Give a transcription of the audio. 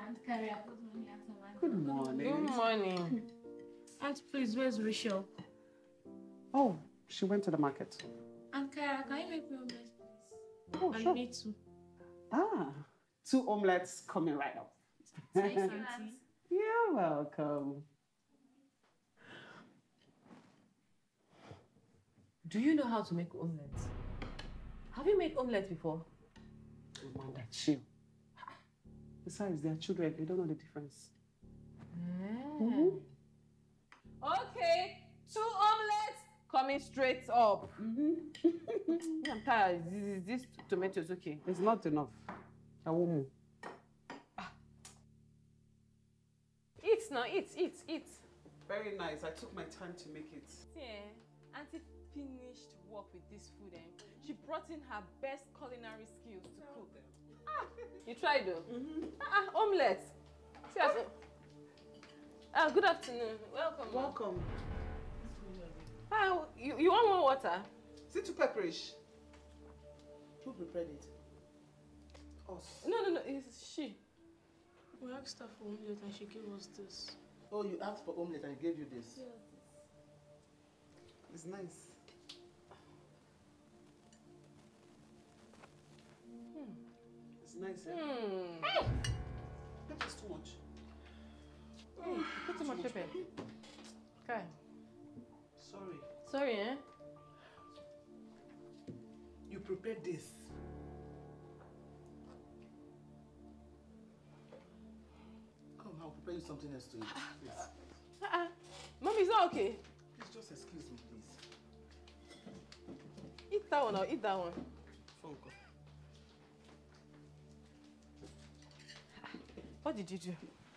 Good morning. Good morning. Aunt, please, where's Rachel? Oh, she went to the market. Aunt Kara, can you make me omelette, please? Oh, and sure. me too. 2 omelets coming right up. Thanks, Auntie. You're welcome. Do you know how to make omelets? Have you made omelets before? Amanda, chill. Besides, they're children. They don't know the difference. Okay, 2 omelets coming straight up. I'm tired. Is this tomatoes okay? It's not enough. I won't. Eat now, eat. Very nice. I took my time to make it. Yeah, Auntie finished work with this food and she brought in her best culinary skills to cook. You tried though? Omelette. Good afternoon. Welcome. Welcome. You want more water? Is it too pepperish? Who prepared it? Us. No, it's she. We asked her for omelette and she gave us this. Oh, you asked for omelette and I gave you this? Yeah. It's nice. It's nice, eh? Hey! Pepper's too much. Put too much pepper. Okay. Sorry, eh? you prepared this. Come, I'll prepare you something else to eat, please. Mommy, is that okay? Please just excuse me, please. Eat that one or eat that one. Phone call. What did you do?